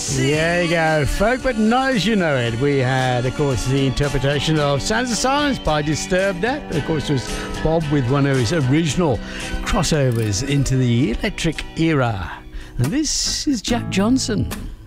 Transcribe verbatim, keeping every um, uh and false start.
There you go, folk, but not as you know it. We had, of course, the interpretation of Sounds of Silence by Disturbed. That, of course, was Bob with one of his original crossovers into the electric era. And this is Jack Johnson.